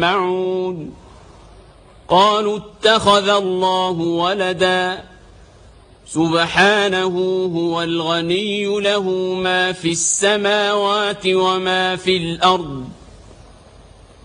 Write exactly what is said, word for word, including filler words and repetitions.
يجمعون قالوا اتخذ الله ولدا سبحانه هو الغني له ما في السماوات وما في الأرض